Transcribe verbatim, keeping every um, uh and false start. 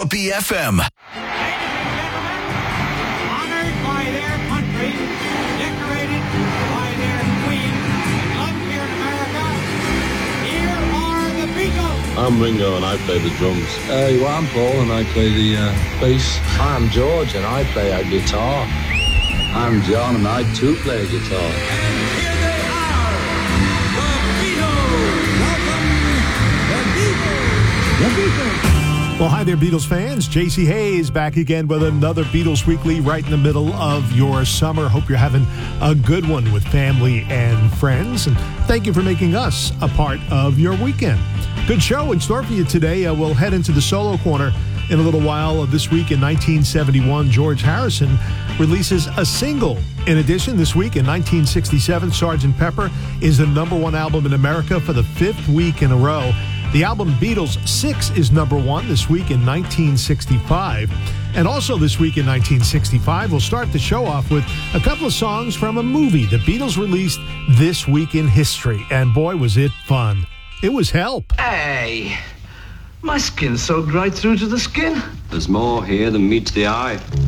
B F M. Ladies and gentlemen, honored by their country, decorated by their queen, and loved here in America, here are the Beatles. I'm Ringo and I play the drums. Uh, well, I'm Paul and I play the uh, bass. I'm George and I play a guitar. I'm John and I too play a guitar. And here they are, the Beatles. Welcome, the Beatles. The Beatles. Well, hi there, Beatles fans. J C Hayes back again with another Beatles Weekly right in the middle of your summer. Hope you're having a good one with family and friends. And thank you for making us a part of your weekend. Good show in store for you today. Uh, we'll head into the solo corner in a little while. This week in nineteen seventy-one, George Harrison releases a single. In addition, this week in nineteen sixty-seven, Sergeant Pepper is the number one album in America for the fifth week in a row. The album Beatles Six is number one this week in nineteen sixty-five. And also this week in nineteen sixty-five, we'll start the show off with a couple of songs from a movie the Beatles released this week in history. And boy, was it fun. It was Help. Hey, my skin's soaked right through to the skin. There's more here than meets the eye.